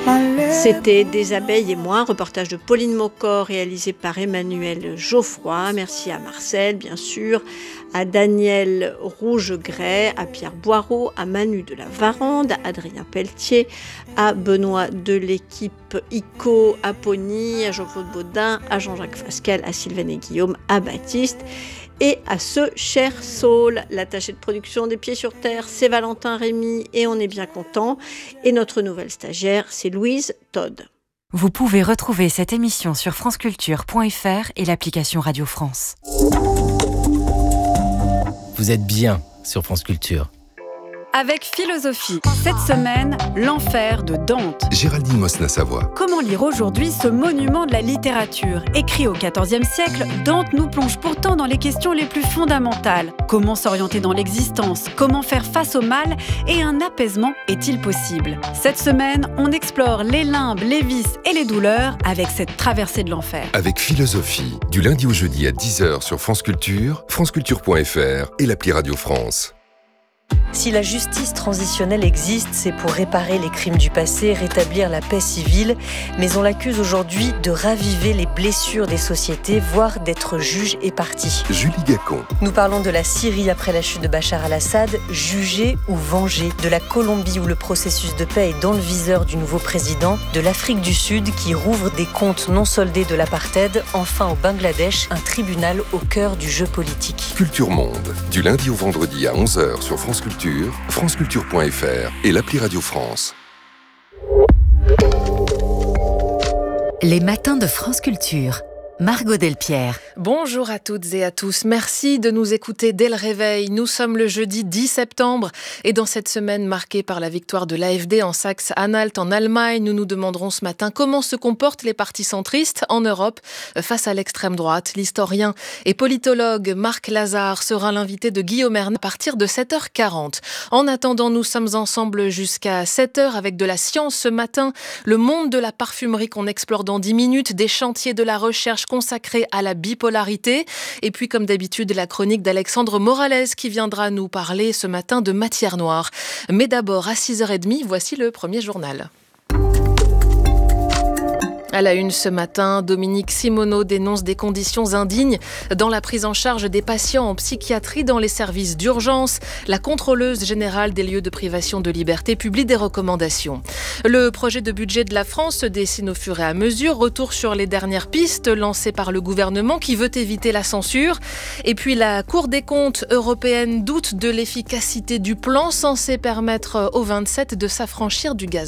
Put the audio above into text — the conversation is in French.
C'était Des abeilles et moi, reportage de Pauline Mocor réalisé par Emmanuel Geoffroy. Merci à Marcel, bien sûr, à Daniel Rougegray, à Pierre Boireau, à Manu de la Varande, à Adrien Pelletier, à Benoît de l'équipe ICO, à Pony, à Jean-Claude Baudin, à Jean-Jacques Fasquelle, à Sylvain et Guillaume, à Baptiste. Et à ce cher Saul, l'attaché de production des Pieds sur Terre, c'est Valentin Rémy et on est bien content. Et notre nouvelle stagiaire, c'est Louise Todd. Vous pouvez retrouver cette émission sur franceculture.fr et l'application Radio France. Vous êtes bien sur France Culture. Avec Philosophie, cette semaine, l'enfer de Dante. Géraldine Mosna-Savoie. Comment lire aujourd'hui ce monument de la littérature ? Écrit au XIVe siècle, Dante nous plonge pourtant dans les questions les plus fondamentales. Comment s'orienter dans l'existence ? Comment faire face au mal ? Et un apaisement est-il possible ? Cette semaine, on explore les limbes, les vices et les douleurs avec cette traversée de l'enfer. Avec Philosophie, du lundi au jeudi à 10h sur France Culture, franceculture.fr et l'appli Radio France. Si la justice transitionnelle existe, c'est pour réparer les crimes du passé, rétablir la paix civile, mais on l'accuse aujourd'hui de raviver les blessures des sociétés, voire d'être juge et partie. Julie Gacon. Nous parlons de la Syrie après la chute de Bachar al-Assad, jugé ou vengé, de la Colombie où le processus de paix est dans le viseur du nouveau président, de l'Afrique du Sud qui rouvre des comptes non soldés de l'apartheid, enfin au Bangladesh, un tribunal au cœur du jeu politique. Culture Monde, du lundi au vendredi à 11h sur France Culture, franceculture.fr et l'appli Radio France. Les matins de France Culture. Margot Delpierre. Bonjour à toutes et à tous. Merci de nous écouter dès le réveil. Nous sommes le jeudi 10 septembre et dans cette semaine marquée par la victoire de l'AfD en Saxe-Anhalt en Allemagne, nous nous demanderons ce matin comment se comportent les partis centristes en Europe face à l'extrême droite. L'historien et politologue Marc Lazare sera l'invité de Guillaume Erner à partir de 7h40. En attendant, nous sommes ensemble jusqu'à 7h avec de la science ce matin, le monde de la parfumerie qu'on explore dans 10 minutes, des chantiers de la recherche consacré à la bipolarité. Et puis, comme d'habitude, la chronique d'Alexandre Morales qui viendra nous parler ce matin de matière noire. Mais d'abord, à 6h30, voici le premier journal. À la une ce matin, Dominique Simoneau dénonce des conditions indignes dans la prise en charge des patients en psychiatrie dans les services d'urgence. La contrôleuse générale des lieux de privation de liberté publie des recommandations. Le projet de budget de la France se dessine au fur et à mesure. Retour sur les dernières pistes lancées par le gouvernement qui veut éviter la censure. Et puis la Cour des comptes européenne doute de l'efficacité du plan censé permettre aux 27 de s'affranchir du gaz.